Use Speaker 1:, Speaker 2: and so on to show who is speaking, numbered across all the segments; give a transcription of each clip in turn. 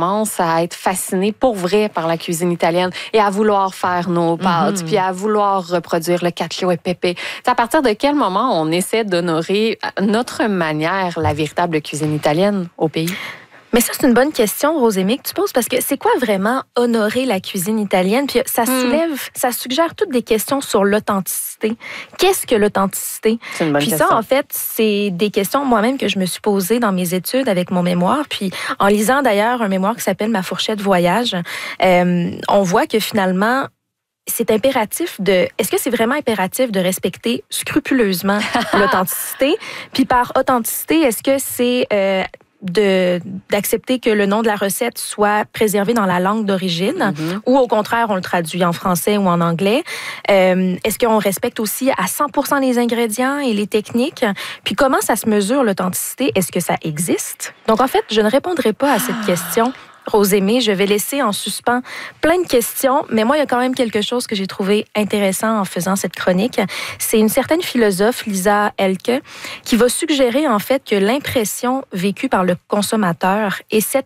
Speaker 1: commence à être fasciné pour vrai par la cuisine italienne et à vouloir faire nos pâtes, puis à vouloir reproduire le cacio e pepe. C'est à partir de quel moment on essaie d'honorer notre manière la véritable cuisine italienne au pays?
Speaker 2: Mais ça, c'est une bonne question, Rosémie, que tu poses, parce que c'est quoi vraiment honorer la cuisine italienne? Puis ça ça suggère toutes des questions sur l'authenticité. Qu'est-ce que l'authenticité?
Speaker 1: C'est une bonne question.
Speaker 2: Ça, en fait, c'est des questions moi-même que je me suis posées dans mes études avec mon mémoire. Puis en lisant d'ailleurs un mémoire qui s'appelle Ma fourchette voyage, on voit que finalement, c'est impératif est-ce que c'est vraiment impératif de respecter scrupuleusement l'authenticité? Puis par authenticité, est-ce que c'est d'accepter que le nom de la recette soit préservé dans la langue d'origine ou au contraire, on le traduit en français ou en anglais? Est-ce qu'on respecte aussi à 100% les ingrédients et les techniques? Puis comment ça se mesure l'authenticité? Est-ce que ça existe? Donc en fait, je ne répondrai pas à cette question. Rosémie, je vais laisser en suspens plein de questions, mais moi, il y a quand même quelque chose que j'ai trouvé intéressant en faisant cette chronique. C'est une certaine philosophe, Lisa Elke, qui va suggérer en fait que l'impression vécue par le consommateur est c'est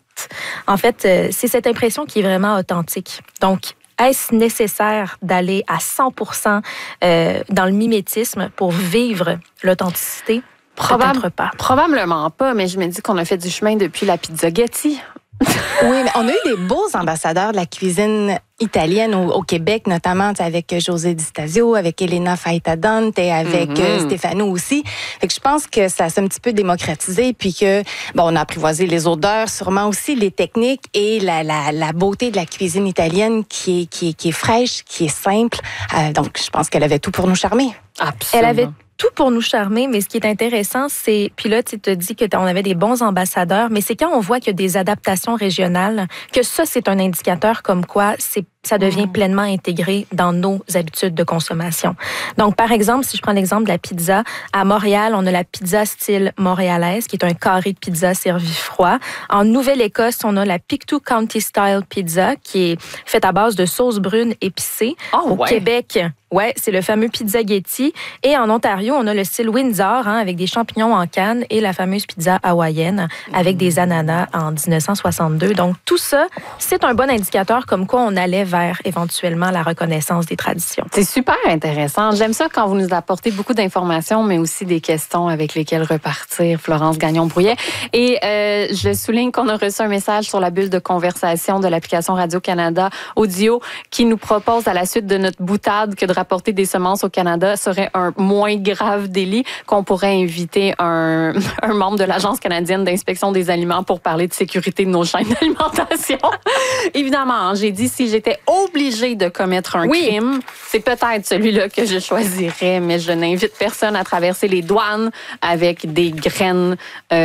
Speaker 2: cette impression qui est vraiment authentique. Donc, est-ce nécessaire d'aller à 100% dans le mimétisme pour vivre l'authenticité? Peut-être pas.
Speaker 1: Probablement pas, mais je me dis qu'on a fait du chemin depuis la pizza Getty.
Speaker 3: Oui, mais on a eu des beaux ambassadeurs de la cuisine italienne au Québec, notamment avec José Di Stasio, avec Elena Faitadante, avec Stefano aussi. Fait que je pense que ça s'est un petit peu démocratisé, puis que on a apprivoisé les odeurs, sûrement aussi les techniques et la beauté de la cuisine italienne qui est fraîche, qui est simple. Donc, je pense qu'elle avait tout pour nous charmer.
Speaker 1: Absolument.
Speaker 2: Elle avait tout pour nous charmer, mais ce qui est intéressant, c'est... Puis là, tu te dis qu'on avait des bons ambassadeurs, mais c'est quand on voit qu'il y a des adaptations régionales, que ça, c'est un indicateur comme quoi ça devient pleinement intégré dans nos habitudes de consommation. Donc, par exemple, si je prends l'exemple de la pizza, à Montréal, on a la pizza style montréalaise, qui est un carré de pizza servi froid. En Nouvelle-Écosse, on a la Pictou County Style Pizza, qui est faite à base de sauce brune épicée. Au Québec, c'est le fameux pizza Getty. Et en Ontario, on a le style Windsor, avec des champignons en canne, et la fameuse pizza hawaïenne, avec des ananas en 1962. Donc, tout ça, c'est un bon indicateur comme quoi on allait vers éventuellement la reconnaissance des traditions.
Speaker 1: C'est super intéressant. J'aime ça quand vous nous apportez beaucoup d'informations, mais aussi des questions avec lesquelles repartir. Florence Gagnon-Brouillet. Et je souligne qu'on a reçu un message sur la bulle de conversation de l'application Radio-Canada Audio qui nous propose, à la suite de notre boutade, que de rapporter des semences au Canada serait un moins grave délit, qu'on pourrait inviter un membre de l'Agence canadienne d'inspection des aliments pour parler de sécurité de nos chaînes d'alimentation. Évidemment, j'ai dit si j'étais obligée de commettre un crime, c'est peut-être celui-là que je choisirais, mais je n'invite personne à traverser les douanes avec des graines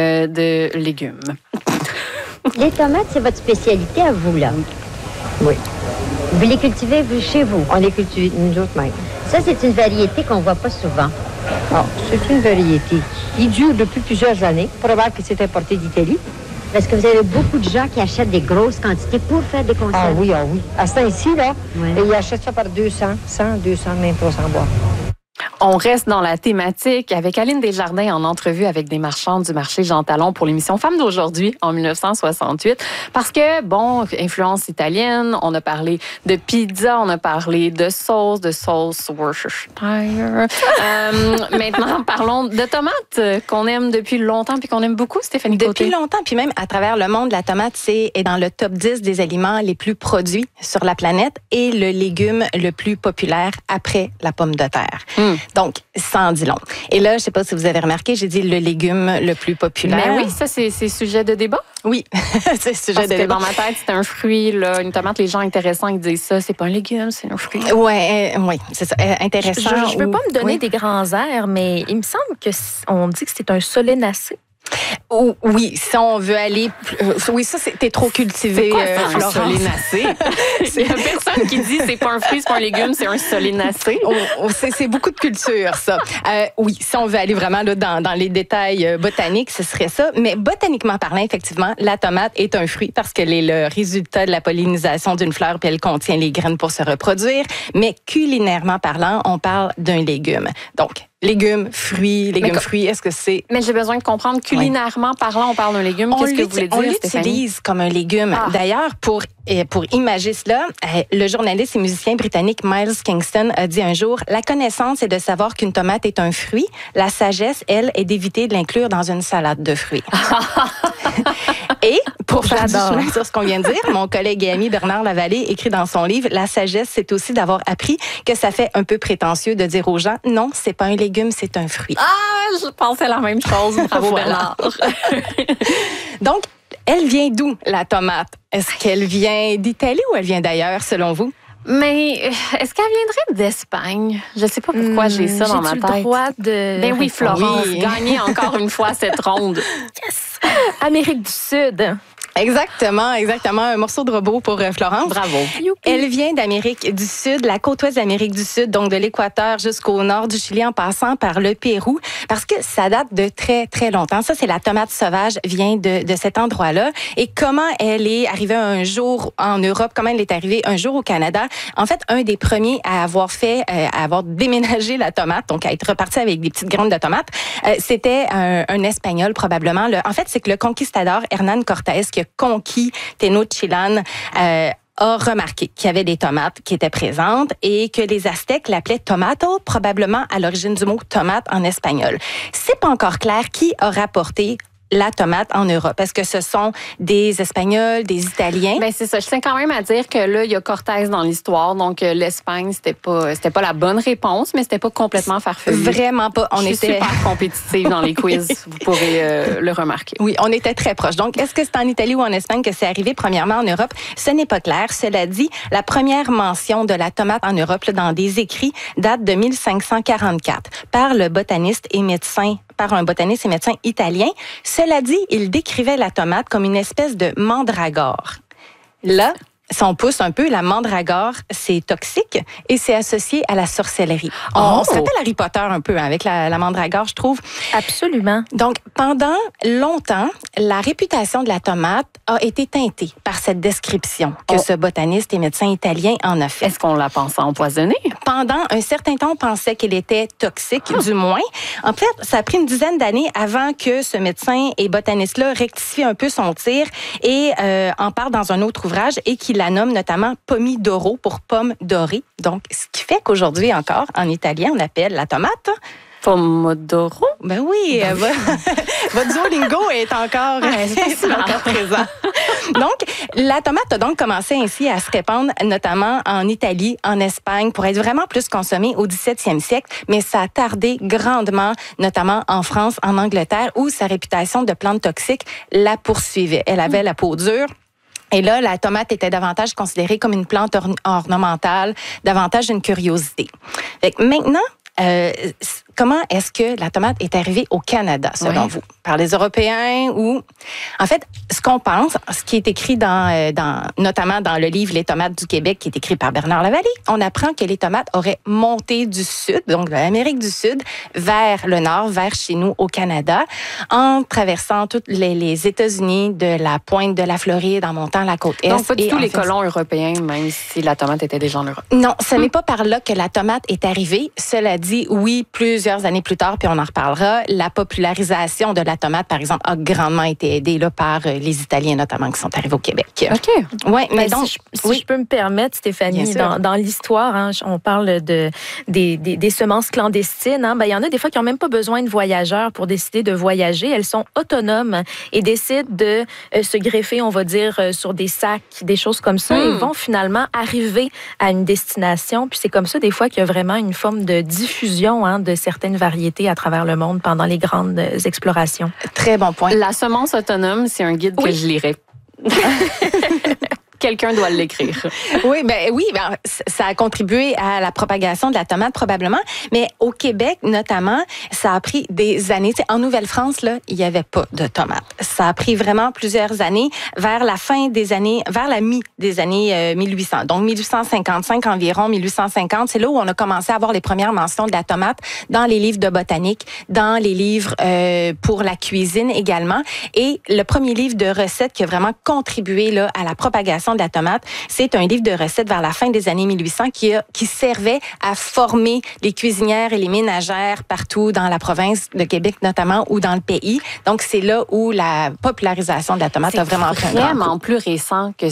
Speaker 1: de légumes.
Speaker 4: Les tomates, c'est votre spécialité à vous, là?
Speaker 5: Oui.
Speaker 4: Vous les cultivez, vous, chez vous?
Speaker 5: On les cultive nous autres mêmes.
Speaker 4: Ça, c'est une variété qu'on voit pas souvent.
Speaker 5: C'est une variété qui dure depuis plusieurs années. Probable que c'est importé d'Italie.
Speaker 4: Parce que vous avez beaucoup de gens qui achètent des grosses quantités pour faire des conserves.
Speaker 5: Ah oui. À ce temps-ci, là,
Speaker 4: Ouais.
Speaker 5: ils achètent ça par 200, 100, 200, même 300 bois.
Speaker 1: On reste dans la thématique avec Aline Desjardins en entrevue avec des marchandes du marché Jean Talon pour l'émission Femmes d'aujourd'hui en 1968. Parce que, influence italienne, on a parlé de pizza, on a parlé de sauce Worcestershire. Maintenant, parlons de tomates qu'on aime depuis longtemps puis qu'on aime beaucoup, Stéphanie Côté.
Speaker 3: Depuis longtemps, puis même à travers le monde, la tomate est dans le top 10 des aliments les plus produits sur la planète et le légume le plus populaire après la pomme de terre. Donc, ça en dit long. Et là, je ne sais pas si vous avez remarqué, j'ai dit le légume le plus populaire.
Speaker 1: Mais oui, ça, c'est sujet de débat.
Speaker 3: Oui, c'est sujet
Speaker 1: Parce
Speaker 3: de
Speaker 1: que
Speaker 3: débat.
Speaker 1: dans ma tête, c'est un fruit, là, une tomate, les gens intéressants, ils disent ça, c'est pas un légume, c'est un fruit.
Speaker 3: Oui, c'est ça. Intéressant.
Speaker 2: Je ne veux pas me donner des grands airs, mais il me semble qu'on dit que c'est un solénacé.
Speaker 3: Oui, si on veut aller... oui, ça, t'es trop cultivé,
Speaker 1: un
Speaker 3: Florence.
Speaker 1: solénacé? Il y a personne qui dit c'est pas un fruit, c'est pas un légume, c'est un solénacé.
Speaker 3: C'est beaucoup de culture, ça. Oui, si on veut aller vraiment là, dans les détails botaniques, ce serait ça. Mais botaniquement parlant, effectivement, la tomate est un fruit parce qu'elle est le résultat de la pollinisation d'une fleur puis elle contient les graines pour se reproduire. Mais culinairement parlant, on parle d'un légume. Donc, Légumes, fruits, fruits, est-ce que c'est...
Speaker 1: Mais j'ai besoin de comprendre, culinairement parlant, on parle d'un légume. Qu'est-ce que vous voulez dire,
Speaker 3: On l'utilise comme un légume. D'ailleurs, pour imager cela, le journaliste et musicien britannique Miles Kingston a dit un jour, « La connaissance est de savoir qu'une tomate est un fruit. La sagesse, elle, est d'éviter de l'inclure dans une salade de fruits. » Et pour faire du chemin sur ce qu'on vient de dire, mon collègue et ami Bernard Lavallée écrit dans son livre, « La sagesse, c'est aussi d'avoir appris que ça fait un peu prétentieux de dire aux gens, non, c'est pas un légume, c'est un fruit. »
Speaker 1: Je pensais la même chose. Bravo, Bernard.
Speaker 3: Donc, elle vient d'où, la tomate? Est-ce qu'elle vient d'Italie ou elle vient d'ailleurs, selon vous?
Speaker 1: Mais est-ce qu'elle viendrait d'Espagne? Je ne sais pas pourquoi j'ai ça dans ma tête.
Speaker 2: J'ai le droit de...
Speaker 1: Ben oui, Florence, gagnez encore une fois cette ronde.
Speaker 2: Yes! Amérique du Sud.
Speaker 3: Exactement. Un morceau de robot pour Florence.
Speaker 1: Bravo.
Speaker 3: Elle vient d'Amérique du Sud, la côte ouest d'Amérique du Sud, donc de l'Équateur jusqu'au nord du Chili en passant par le Pérou, parce que ça date de très, très longtemps. Ça, c'est la tomate sauvage, vient de cet endroit-là. Et comment elle est arrivée un jour en Europe, comment elle est arrivée un jour au Canada? En fait, un des premiers à avoir déménagé la tomate, donc à être reparti avec des petites graines de tomates, c'était un Espagnol probablement. En fait, c'est que le conquistador Hernán Cortés, qui a conquis Tenochtitlan, a remarqué qu'il y avait des tomates qui étaient présentes et que les Aztèques l'appelaient tomato, probablement à l'origine du mot tomate en espagnol. C'est pas encore clair qui a rapporté la tomate en Europe. Est-ce que ce sont des Espagnols, des Italiens?
Speaker 1: Ben c'est ça. Je tiens quand même à dire que là, il y a Cortés dans l'histoire. Donc, l'Espagne, c'était pas la bonne réponse, mais c'était pas complètement farfelu.
Speaker 3: Vraiment pas.
Speaker 1: Je suis super compétitive dans les quiz. Vous pourrez le remarquer.
Speaker 3: Oui, on était très proches. Donc, est-ce que c'est en Italie ou en Espagne que c'est arrivé premièrement en Europe? Ce n'est pas clair. Cela dit, la première mention de la tomate en Europe là, dans des écrits date de 1544 par un botaniste et médecin italien. Cela dit, il décrivait la tomate comme une espèce de mandragore. Là, si on pousse un peu, la mandragore, c'est toxique et c'est associé à la sorcellerie. On se rappelle Harry Potter un peu avec la mandragore, je trouve.
Speaker 2: Absolument.
Speaker 3: Donc, pendant longtemps, la réputation de la tomate a été teintée par cette description que ce botaniste et médecin italien en a fait.
Speaker 1: Est-ce qu'on la pensait empoisonnée?
Speaker 3: Pendant un certain temps, on pensait qu'elle était toxique, du moins. En fait, ça a pris une dizaine d'années avant que ce médecin et botaniste-là rectifie un peu son tir et en parle dans un autre ouvrage et qu'il la nomme notamment pomidoro pour pomme dorée. Donc, ce qui fait qu'aujourd'hui encore, en italien, on appelle la tomate
Speaker 1: Pomodoro?
Speaker 3: Ben oui, votre Duolingo est encore présent. Donc, la tomate a donc commencé ainsi à se répandre, notamment en Italie, en Espagne, pour être vraiment plus consommée au 17e siècle, mais ça a tardé grandement, notamment en France, en Angleterre, où sa réputation de plante toxique la poursuivait. Elle avait la peau dure. Et là, la tomate était davantage considérée comme une plante ornementale, davantage une curiosité. Fait que maintenant, comment est-ce que la tomate est arrivée au Canada, selon vous? Par les Européens ou... En fait, ce qu'on pense, ce qui est écrit notamment dans le livre « Les tomates du Québec » qui est écrit par Bernard Lavallée, on apprend que les tomates auraient monté du sud, donc de l'Amérique du Sud, vers le nord, vers chez nous au Canada, en traversant toutes les États-Unis, de la pointe de la Floride, en montant la côte est.
Speaker 1: Donc, pas du tout les colons européens, même si la tomate était déjà en Europe.
Speaker 3: Non, ce n'est pas par là que la tomate est arrivée. Cela dit, oui, plusieurs années plus tard, puis on en reparlera, la popularisation de la tomate, par exemple, a grandement été aidée là, par les Italiens, notamment, qui sont arrivés au Québec.
Speaker 1: OK.
Speaker 3: Ouais, mais
Speaker 2: donc, si je peux me permettre, Stéphanie, dans l'histoire, hein, on parle des semences clandestines. Hein, il y en a des fois qui n'ont même pas besoin de voyageurs pour décider de voyager. Elles sont autonomes et décident de se greffer, on va dire, sur des sacs, des choses comme ça, et vont finalement arriver à une destination. Puis c'est comme ça, des fois, qu'il y a vraiment une forme de diffusion de certaines variétés à travers le monde pendant les grandes explorations.
Speaker 3: Très bon point.
Speaker 1: La semence autonome, c'est un guide que je lirais. Quelqu'un doit l'écrire.
Speaker 3: Oui, ça a contribué à la propagation de la tomate probablement, mais au Québec notamment, ça a pris des années. T'sais, en Nouvelle-France là, il y avait pas de tomates. Ça a pris vraiment plusieurs années vers la mi des années 1800. Donc 1855 environ, 1850, c'est là où on a commencé à avoir les premières mentions de la tomate dans les livres de botanique, dans les livres pour la cuisine également, et le premier livre de recettes qui a vraiment contribué là à la propagation popularisation de la tomate. C'est un livre de recettes vers la fin des années 1800 qui servait à former les cuisinières et les ménagères partout dans la province de Québec notamment ou dans le pays. Donc, c'est là où la popularisation de la tomate a vraiment pris un grand coup.
Speaker 1: C'est vraiment plus récent que